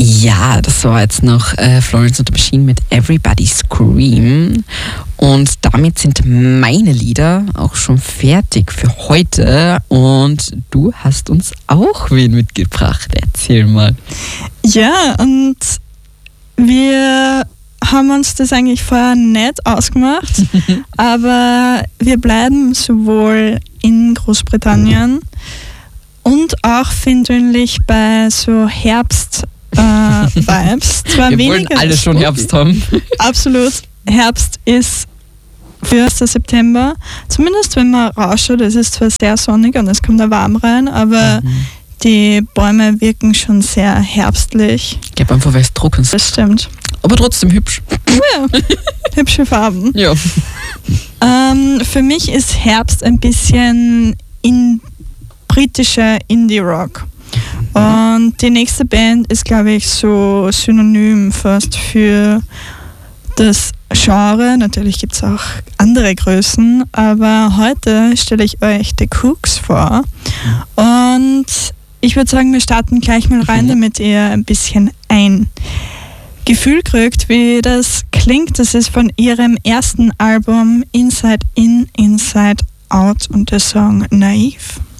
Ja, das war jetzt noch Florence and the Machine mit Everybody Scream. Und damit sind meine Lieder auch schon fertig für heute. Und du hast uns auch wen mitgebracht. Erzähl mal. Ja, und wir haben uns das eigentlich vorher nicht ausgemacht, aber wir bleiben sowohl in Großbritannien und auch findenlich bei so Herbst-Vibes. Wir wollen alle schon Herbst haben. Absolut. Herbst ist 1. September. Zumindest wenn man rausschaut, es ist zwar sehr sonnig und es kommt da warm rein, aber die Bäume wirken schon sehr herbstlich. Ich glaube einfach, weil es trocken ist. Das stimmt. Aber trotzdem hübsch. Ja, hübsche Farben. Ja. Für mich ist Herbst ein bisschen britischer Indie-Rock. Und die nächste Band ist, glaube ich, so synonym fast für das Genre. Natürlich gibt es auch andere Größen, aber heute stelle ich euch The Kooks vor. Und ich würde sagen, wir starten gleich mal rein, damit ihr ein bisschen ein Gefühl kriegt, wie das klingt. Das ist von ihrem ersten Album Inside In, Inside Out und der Song Naive.